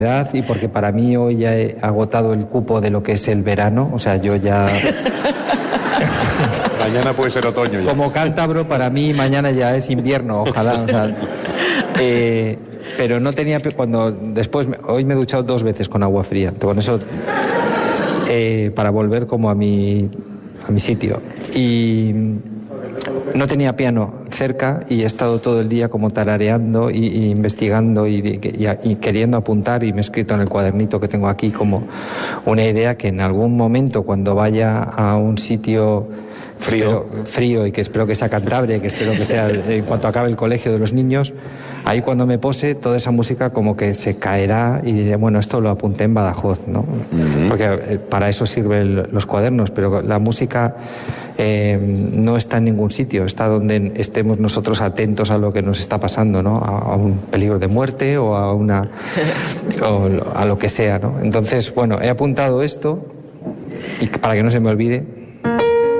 Y porque para mí hoy ya he agotado el cupo de lo que es el verano, o sea, yo ya... Mañana puede ser otoño ya. Como cántabro, para mí mañana ya es invierno, ojalá. O sea, pero no tenía... Hoy me he duchado 2 veces con agua fría, con eso... para volver como a mi sitio. Y no tenía piano cerca y he estado todo el día como tarareando y investigando y queriendo apuntar, y me he escrito en el cuadernito que tengo aquí como una idea que en algún momento, cuando vaya a un sitio frío, y que espero que sea Cantabria, que espero que sea en cuanto acabe el colegio de los niños, ahí cuando me pose toda esa música como que se caerá y diré, bueno, esto lo apunté en Badajoz, ¿no? Porque para eso sirven los cuadernos, pero la música no está en ningún sitio, está donde estemos nosotros atentos a lo que nos está pasando, ¿no? A un peligro de muerte o a lo que sea, ¿no? Entonces, bueno, he apuntado esto y para que no se me olvide.